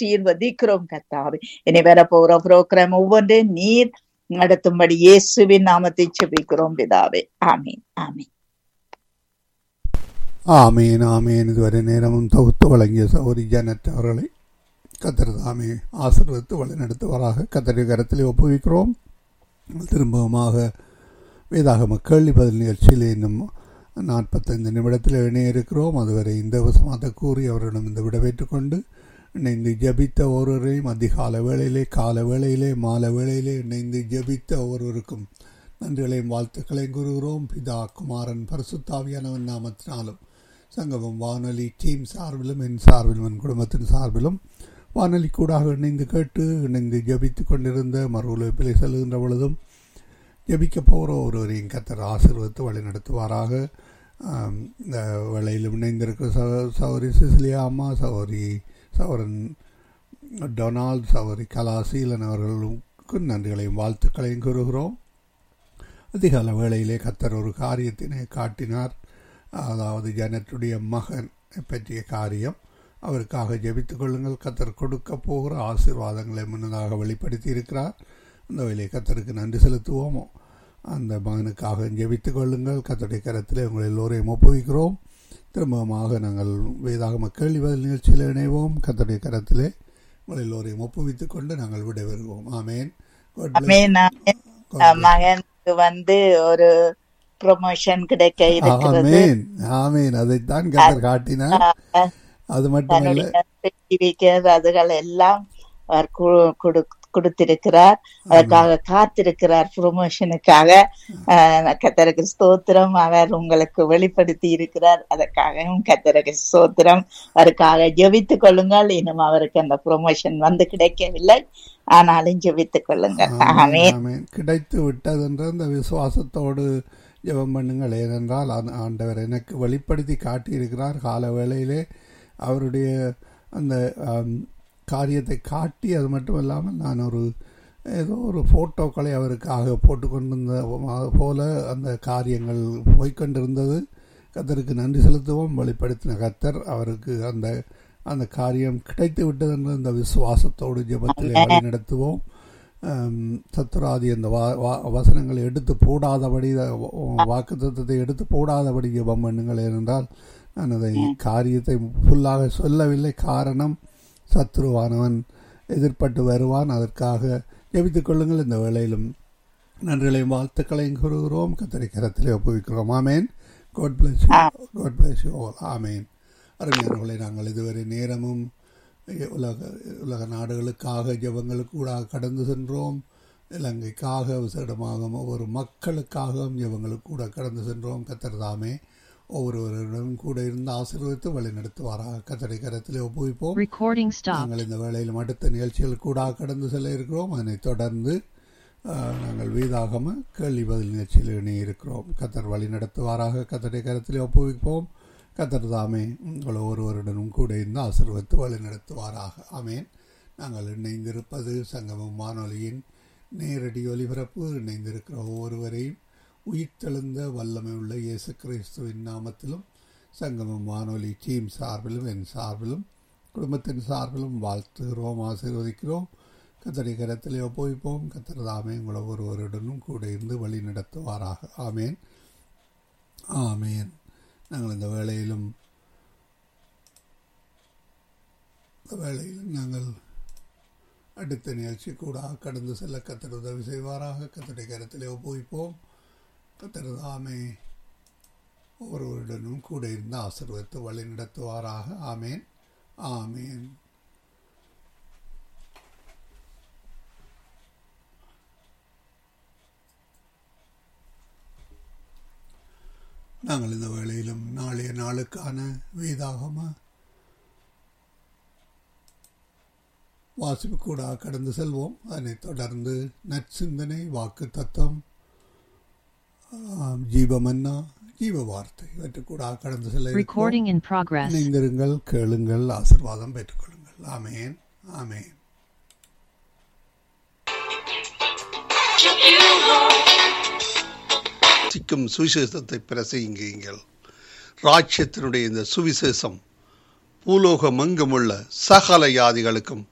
ஆசீர்வதிக்கிறோம் கர்த்தாவே. இனி வரப்போற புரோகிராம் ஒவ்வொன்றையும் நீர் நடத்தும்படி இயேசுவின் நாமத்தை செபிக்கிறோம் பிதாவே. ஆமீன் ஆமீன் ஆமீன் ஆமீன். இதுவரை நேரமும் தொகுத்து வழங்கிய சகோதரி ஜானட் அவர்களை கர்த்தர் தாமே ஆசீர்வதித்து வழிநடத்துவாராக. கர்த்தருடைய கரத்திலே ஒப்புவிக்கிறோம். திரும்பவுமாக வேதாகம கேள்வி பதில் நிகழ்ச்சியில் இன்னும் 45 நிமிடத்தில் இணைய இருக்கிறோம். அதுவரை இந்த வசமாக கூறி அவரிடம் இந்த விடவேற்றுக் கொண்டு இணைந்து ஜபித்த ஒருவரையும் அதிகால வேளையிலே, கால வேளையிலே, மாலை வேளையிலே இணைந்து ஜபித்த ஒருவருக்கும் நன்றிகளையும் வாழ்த்துக்களையும் கூறுகிறோம். பிதா குமாரன் பரிசுத்தாவியானவன் நாமத்தினாலும் சங்கமம் வானொலி டீம் சார்பிலும் என் சார்பிலும் என் குடும்பத்தின் சார்பிலும் வானொலி கூடாக இணைந்து கேட்டு இணைந்து ஜபித்து கொண்டிருந்த மறு உலகிலே செல்கின்ற பொழுதும் ஜபிக்க போகிற ஒருவரையும் கர்த்தர் ஆசீர்வதித்து வழி நடத்துவாராக. இந்த வேளையிலும் இணைந்திருக்கிற சகோதரி சிசிலியா அம்மா, சகோதரன் டொனால்ட், சகோதரி கலாசீலன் அவர்களுக்கு நன்றிகளையும் வாழ்த்துக்களையும் கூறுகிறோம். அதிகால வேளையிலே கர்த்தர் ஒரு காரியத்தினை காட்டினார். அதாவது ஜனத்துடைய மகன் பற்றிய காரியம். அவருக்காக ஜெபித்துக் கொள்ளுங்கள். கர்த்தர் கொடுக்க போகிற ஆசீர்வாதங்களை முன்னதாக வெளிப்படுத்தி இருக்கிறார். அந்த வேலையை கர்த்தருக்கு நன்றி செலுத்துவோம். அந்த மகனுக்காக ஜெபித்துக் கொள்ளுங்கள். கர்த்தருடைய கரத்திலே உங்கள் எல்லோரையும் ஒப்புவிக்கிறோம். திரும்பமாக நாங்கள் வேதாகம கேள்வி பதில் நிகழ்ச்சியில் இணைவோம். கர்த்தருடைய கரத்திலே உங்கள் எல்லோரையும் ஒப்புவித்துக் கொண்டு நாங்கள் விடைபெறுவோம். ஆமேன். மகனுக்கு ஒரு ப்ரமோஷன் கிடைக்க இருக்கிறது. ஆமேன். அதைத்தான் கர்த்தர் காட்டினார். அது மட்டுமல்ல, அதுகள் எல்லாம் கொடுத்திருக்கிறார். அதற்காக காத்திருக்கிறார். ப்ரமோஷனுக்காக கர்த்தருக்கு ஸ்தோத்திரம். அவர் உங்களுக்கு வெளிப்படுத்தி இருக்கிறார். அதற்காகவும் கர்த்தருக்கு ஸ்தோத்திரம். அவருக்காக ஜெபித்துக் கொள்ளுங்கள். இன்னும் அவருக்கு அந்த ப்ரமோஷன் கிடைக்கவில்லை, ஆனாலும் ஜெபித்துக் கொள்ளுங்கள். ஆமென். கிடைத்து விட்டதென்ற அந்த விசுவாசத்தோடு ஜெபம் பண்ணுங்கள். ஏனென்றால் ஆண்டவர் எனக்கு வெளிப்படுத்தி காட்டியிருக்கிறார். கால வேளையிலே அவருடைய அந்த காரியத்தை காட்டி, அது மட்டும் இல்லாமல் நான் ஏதோ ஒரு ஃபோட்டோக்களை அவருக்காக போட்டுக்கொண்டிருந்த போல அந்த காரியங்கள் போய்கொண்டிருந்தது. கர்த்தருக்கு நன்றி செலுத்துவோம். வெளிப்படுத்தின கர்த்தர் அவருக்கு அந்த காரியம் கிடைத்து விட்டது என்ற அந்த விசுவாசத்தோடு ஜெபத்தில் வழி நடத்துவோம். சத்துராதி அந்த வசனங்களை எடுத்து போடாதபடி, வாக்குத்தத்தத்தை எடுத்து போடாதபடி ஜெபம் பண்ணுங்கள். ஏனென்றால் நான் அதை காரியத்தை ஃபுல்லாக சொல்லவில்லை. காரணம், சத்ருவானவன் எதிர்பட்டு வருவான். அதற்காக ஜெபித்துக் கொள்ளுங்கள். இந்த வேளையிலும் நன்றிகளையும் வாழ்த்துக்களையும் கூறுகிறோம். கர்த்தருடைய கரத்திலே ஒப்புவிக்கிறோம். ஆமேன். God bless you all. ஆமேன். அருமையானவர்களை, நாங்கள் இதுவரை நேரமும் உலக நாடுகளுக்காக ஜெபங்களுக்கு கூட கடந்து சென்றோம். இலங்கைக்காக விசேடமாக ஒவ்வொரு மக்களுக்காகவும் ஜெபங்களுக்கு கூட கடந்து சென்றோம். கர்த்தர் தாமே ஒவ்வொருவரிடம் கூட இருந்து ஆசீர்வதித்து வழி நடத்துவாராக. கர்த்தருடைய கரத்திலே ஒப்புவிப்போம். நாங்கள் இந்த வேளையிலும் அடுத்த நிகழ்ச்சிகள் கூட கடந்து செல்ல இருக்கிறோம். அதனைத் தொடர்ந்து நாங்கள் வேதாகம கேள்வி பதில் நிகழ்ச்சியில் இணைய இருக்கிறோம். கர்த்தர் வழி நடத்துவாராக. கர்த்தருடைய கரத்திலே ஒப்புவிப்போம். கர்த்தர் தாமே உங்களை ஒருவருடனும் கூட இருந்து ஆசீர்வதித்து வழி நடத்துவாராக. ஆமேன். நாங்கள் இணைந்திருப்பது சங்கமம் வானொலியின் நேரடி ஒலிபரப்பு. இணைந்திருக்கிற ஒவ்வொருவரையும் உயிர்த்தெழுந்த வல்லமை உள்ள இயேசு கிறிஸ்துவின் நாமத்திலும் சங்கமம் வானொலி டீம் சார்பிலும் என் சார்பிலும் குடும்பத்தின் சார்பிலும் வாழ்த்துகிறோம், ஆசீர்வதிக்கிறோம். கர்த்தருடைய கரத்திலே ஒப்புவிப்போம். கர்த்தர் தாமே உங்களை ஒருவருடனும் கூட இருந்து வழி நடத்துவாராக. ஆமேன் ஆமேன். நாங்கள் இந்த வேளையிலும் நாங்கள் அடுத்த நிகழ்ச்சி கூட கடந்து செல்ல கர்த்தர் உதவி செய்வாராக. கர்த்தருடைய கரத்திலே ஒப்புவிப்போம். கர்த்தர் தாமே ஒவ்வொருவருடனும் கூட இருந்து ஆசீர்வதித்து வழி நடத்துவாராக. ஆமேன் ஆமேன். நாங்கள் இந்த வேளையிலும் நாளைய நாளுக்கான வேதாகம வாசிப்பு கூட கடந்து செல்வோம். அதனைத் தொடர்ந்து நற்சிந்தனை, வாக்கு தத்தம், ஜீவமன்னா, ஜீவ வார்த்தை இவற்றை கூட கடந்து செல்ல இணைந்திருங்கள், கேளுங்கள், ஆசீர்வாதம் பெற்றுக்கொள்ளுங்கள். ஆமேன் ஆமேன். சுவிசேஷத்தை பிரசங்கியுங்கள். ராஜ்யத்தினுடைய இந்த சுவிசேஷம் பூலோகம் எங்குமுள்ள சகல யாதிகளுக்கும்